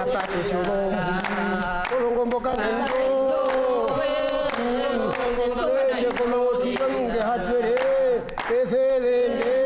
아빠도 주고 그런 거 못 가는 거 이제 걸로 지금 게 하트에 대세대